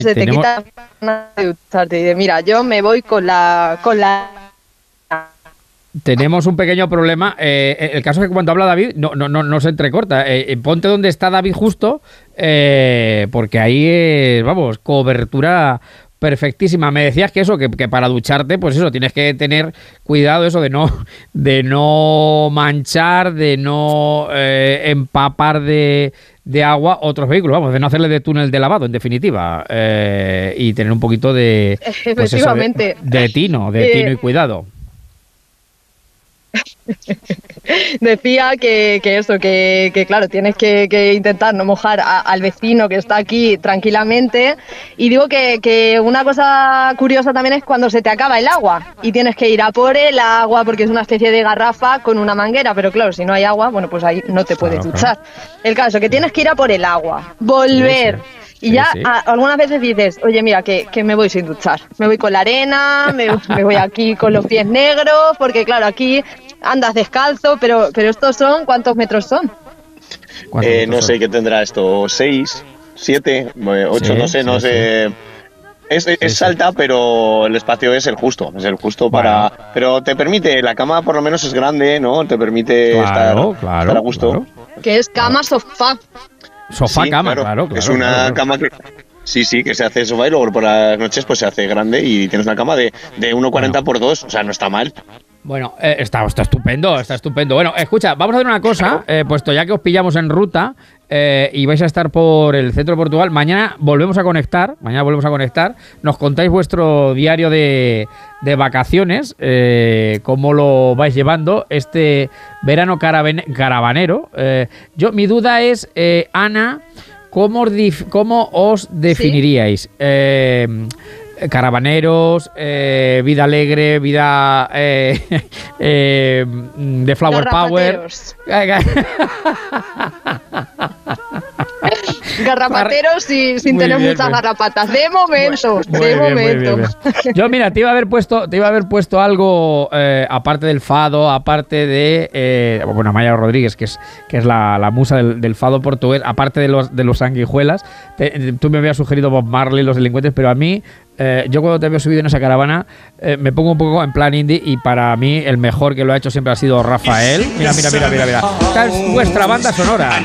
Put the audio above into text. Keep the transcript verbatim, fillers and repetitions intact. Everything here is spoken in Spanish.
se te Tenemos... quita de ducharte y de, mira, yo me voy con la... Con la... Tenemos un pequeño problema. Eh, el caso es que cuando habla David no, no, no, no se entrecorta. Eh, ponte donde está David justo, eh, porque ahí es, vamos, cobertura perfectísima. Me decías que eso, que, que para ducharte, pues eso, tienes que tener cuidado eso de no, de no manchar, de no eh, empapar de, de agua otros vehículos, vamos, de no hacerle de túnel de lavado, en definitiva, eh, y tener un poquito de, pues eso, de, de tino, de tino y cuidado. Decía que, que eso, que, que claro, tienes que, que intentar no mojar a, al vecino que está aquí tranquilamente. Y digo que, que una cosa curiosa también es cuando se te acaba el agua y tienes que ir a por el agua porque es una especie de garrafa con una manguera, pero claro, si no hay agua, bueno, pues ahí no te puedes claro, duchar. Claro. El caso es que tienes que ir a por el agua, volver... Sí, sí. Y sí, ya sí. A, algunas veces dices, oye, mira, que, que me voy sin duchar. Me voy con la arena, me, me voy aquí con los pies negros, porque claro, aquí andas descalzo, pero, pero estos son, ¿cuántos metros son? Eh, no sé qué tendrá esto, seis, siete, ocho, sí, no sé, no sí, sé. Sí. Es, es, es alta, pero el espacio es el justo, es el justo para... Bueno. Pero te permite, la cama por lo menos es grande, ¿no? Te permite claro, estar, claro, estar a gusto. Claro. Que es cama, sofá. Sofá, sí, cama, claro, claro, claro. Es una claro. cama que... Sí, sí, que se hace sofá y luego por las noches pues se hace grande y tienes una cama de, de uno cuarenta bueno. por dos, o sea, no está mal. Bueno, eh, está, está estupendo, está estupendo. Bueno, escucha, vamos a hacer una cosa, eh, puesto ya que os pillamos en ruta eh, y vais a estar por el centro de Portugal, mañana volvemos a conectar, mañana volvemos a conectar, nos contáis vuestro diario de, de vacaciones, eh, cómo lo vais llevando este verano caravan- caravanero. Eh, yo, mi duda es, eh, Ana, ¿cómo, dif- cómo os definiríais? ¿Sí? Eh, Caravaneros, eh, vida alegre, vida eh, eh, de flower power. Garrapateros y sin muy tener bien, muchas muy... garrapatas. De momento, muy de bien, momento. Bien, bien. Yo, mira, te iba a haber puesto, te iba a haber puesto algo eh, aparte del fado, aparte de eh, bueno, Amaya Rodríguez, que es que es la, la musa del, del fado portugués, aparte de los de los sanguijuelas. Te, tú me habías sugerido Bob Marley, Los Delincuentes, pero a mí Eh, yo cuando te veo subido en esa caravana eh, me pongo un poco en plan indie y para mí el mejor que lo ha hecho siempre ha sido Rafael. Mira, mira, mira, mira, mira. Esta es vuestra banda sonora.